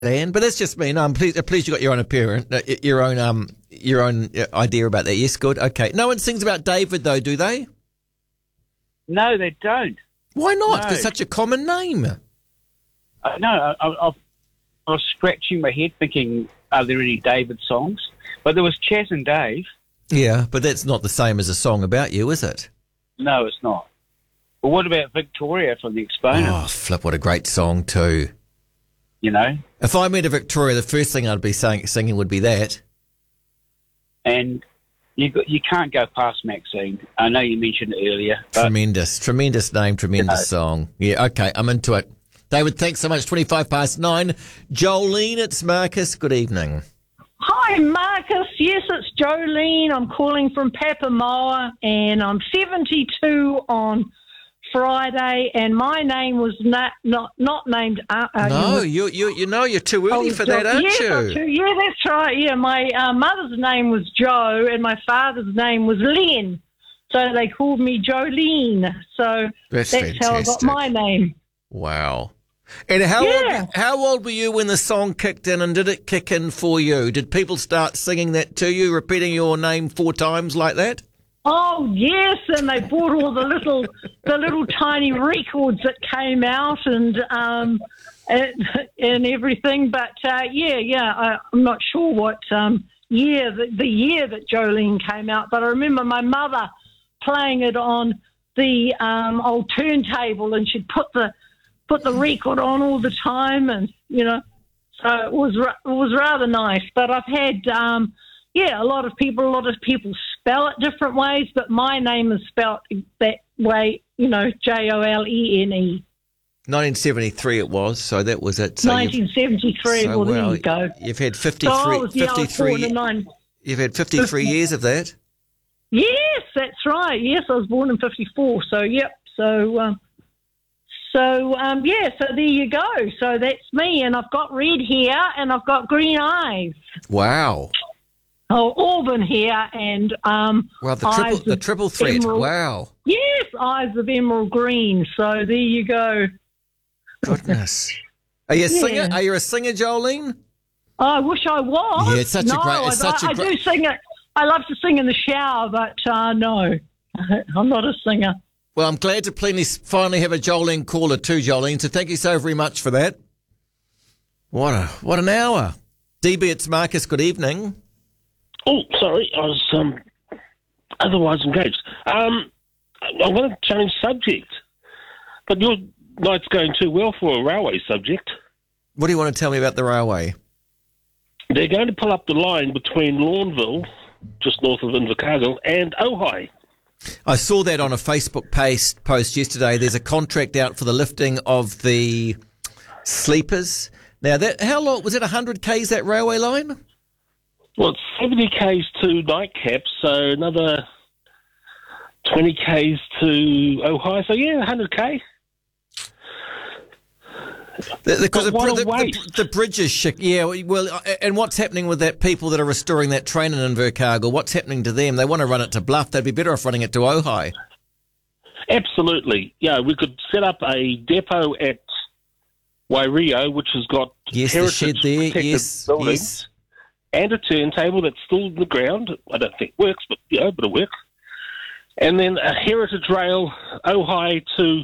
Anne, but that's just me. No, I'm pleased you got your own your own idea about that. Yes, good. Okay. No one sings about David though, do they? No, they don't. Why not? No. It's such a common name. No, I was scratching my head thinking, are there any David songs? But there was Chas and Dave. Yeah, but that's not the same as a song about you, is it? No, it's not. Well, what about Victoria from the Exponent? Oh, flip, what a great song too. You know? If I met a Victoria, the first thing I'd be singing would be that. And you can't go past Maxine. I know you mentioned it earlier. But Tremendous name, tremendous song. Yeah, okay, I'm into it. David, thanks so much. 9:25. Jolene, it's Marcus. Good evening. Hi, Marcus. Yes, it's Jolene. I'm calling from Papamoa, and I'm 72 on Friday, and my name was not named. No, you know you're too early for that, aren't you? Yeah, that's right. Yeah, my mother's name was Jo, and my father's name was Len, so they called me Jolene. So that's how I got my name. Wow. And how old were you when the song kicked in, and did it kick in for you? Did people start singing that to you, repeating your name 4 times like that? Oh yes, and they bought all the little tiny records that came out and everything. But I'm not sure what year the year that Jolene came out, but I remember my mother playing it on the old turntable, and she'd put the record on all the time, and so it was rather nice. But I've had a lot of people spell it different ways, but my name is spelt that way, Jolene. 1973 it was, so that was it. So 1973, there you go. You've had 53 You've had 53 years of that? Yes, that's right. Yes, I was born in 54, so yep. So there you go. So that's me, and I've got red hair, and I've got green eyes. Wow. Oh, auburn hair, and the triple threat. Emerald. Wow. Yes, eyes of emerald green. So there you go. Goodness. Are you a singer? Are you a singer, Jolene? I wish I was. Yeah, it's such a great. I do sing it. I love to sing in the shower, but no, I'm not a singer. Well, I'm glad to finally have a Jolene caller too, Jolene. So thank you so very much for that. What an hour. DB, it's Marcus. Good evening. Oh, sorry, I was otherwise engaged. I'm going to change subject, but your night's going too well for a railway subject. What do you want to tell me about the railway? They're going to pull up the line between Lawnville, just north of Invercargill, and Ojai. I saw that on a Facebook post yesterday. There's a contract out for the lifting of the sleepers. Now, how long was it? 100 k's that railway line? Well, it's 70 k's to Nightcap, so another 20 k's to Ojai. So, 100 k. Because the bridge is shit. Yeah, well, and what's happening with that people that are restoring that train in Invercargill? What's happening to them? They want to run it to Bluff. They'd be better off running it to Ojai. Absolutely. Yeah, we could set up a depot at Wairio, which has got the shed there. Buildings, and a turntable that's still in the ground. I don't think it works, but it works. And then a heritage rail, Ojai to,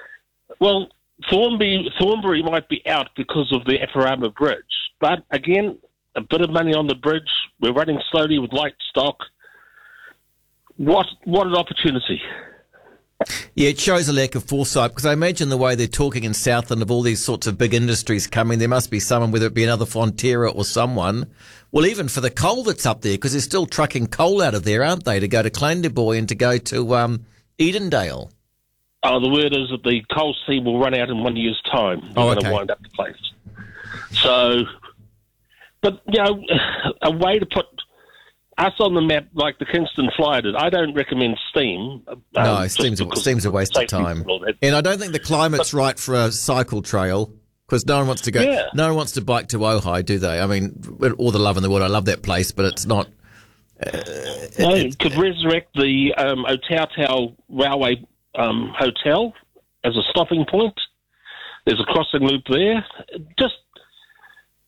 Thornbury might be out because of the Afarama Bridge. But again, a bit of money on the bridge. We're running slowly with light stock. What an opportunity. Yeah, it shows a lack of foresight, because I imagine the way they're talking in Southland of all these sorts of big industries coming, there must be someone, whether it be another Fonterra or someone, well, even for the coal that's up there, because they're still trucking coal out of there, aren't they, to go to Clandeboy and to go to Edendale. Oh, the word is that the coal seam will run out in 1 year's time. They're going to wind up the place. So, but, a way to put us on the map like the Kingston Flyer did. I don't recommend steam. No, steam's a waste of time. And I don't think the climate's right for a cycle trail, because no one wants to go. Yeah. No one wants to bike to Ojai, do they? I mean, all the love in the world. I love that place, but it's not. You could resurrect the Otautau Railway Hotel as a stopping point. There's a crossing loop there. Just